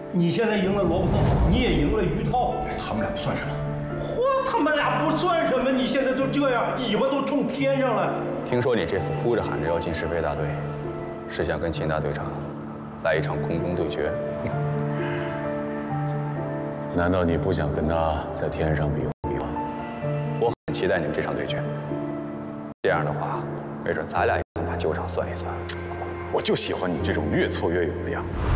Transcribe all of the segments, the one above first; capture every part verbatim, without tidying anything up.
你现在赢了罗伯特，你也赢了于涛， 他们俩不算什么。 嚯，他们俩不算什么，你现在都这样，尾巴都冲天上了。 听说你这次哭着喊着要进是非大队，是想跟秦大队长来一场空中对决？ 难道你不想跟他在天上比比吗？ 我很期待你们这场对决。这样的话，没准咱俩也能把旧账算一算。 我就喜欢你这种越挫越勇的样子。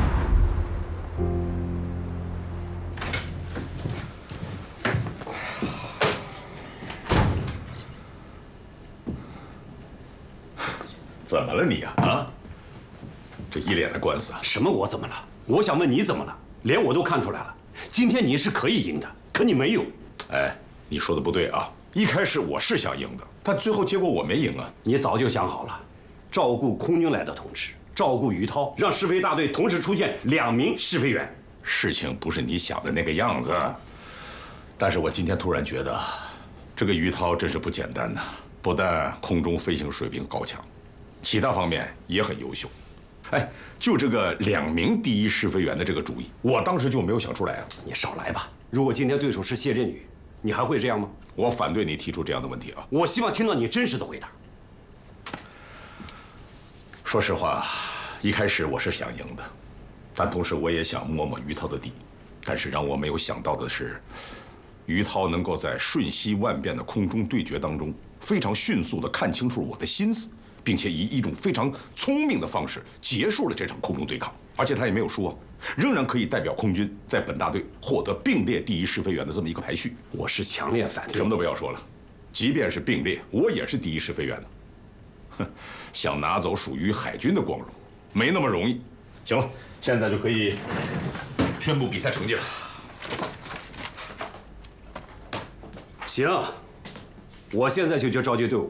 怎么了你呀？啊，这一脸的官司啊！ 什么我怎么了？我想问你怎么了？连我都看出来了，今天你是可以赢的，可你没有。 哎，你说的不对啊！一开始我是想赢的，但最后结果我没赢啊！ 你早就想好了，照顾空军来的同志，照顾于涛，让是非大队同时出现两名试飞员。 事情不是你想的那个样子，但是我今天突然觉得，这个于涛真是不简单呐！不但空中飞行水平高强，其他方面也很优秀。哎，就这个两名第一试飞员的这个主意，我当时就没有想出来啊！ 你少来吧！如果今天对手是谢振宇，你还会这样吗？ 我反对你提出这样的问题啊！ 我希望听到你真实的回答。 说实话，一开始我是想赢的，但同时我也想摸摸于涛的底。但是让我没有想到的是，于涛能够在瞬息万变的空中对决当中，非常迅速地看清楚我的心思，并且以一种非常聪明的方式结束了这场空中对抗。而且他也没有输啊，仍然可以代表空军在本大队获得并列第一试飞员的这么一个排序。 我是强烈反对。 什么都不要说了，即便是并列，我也是第一试飞员呢。哼，想拿走属于海军的光荣，没那么容易。行了，现在就可以宣布比赛成绩了。 行，我现在就去召集队伍。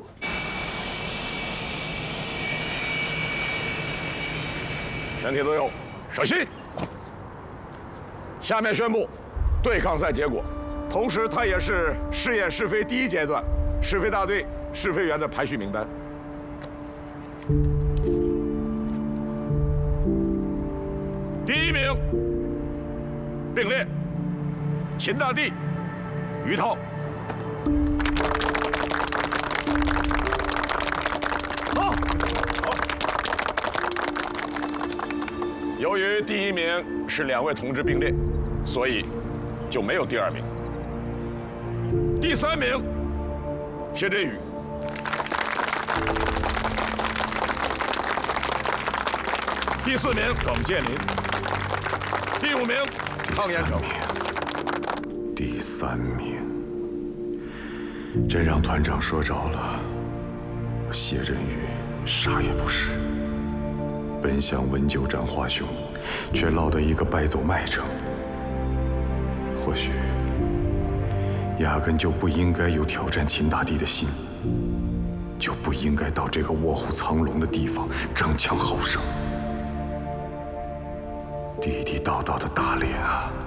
全体都有，稍息。下面宣布对抗赛结果，同时它也是试验试飞第一阶段试飞大队试飞员的排序名单。第一名，并列，秦大地，于涛。好，好。由于第一名是两位同志并列，所以就没有第二名。第三名，谢振宇。第四名，耿建林。第五名，康延成。 第三名，真让团长说着了。谢振宇啥也不是，本想温酒斩华雄，却落得一个败走麦城。或许压根就不应该有挑战秦大帝的心，就不应该到这个卧虎藏龙的地方争强好胜。地地道道的打脸啊！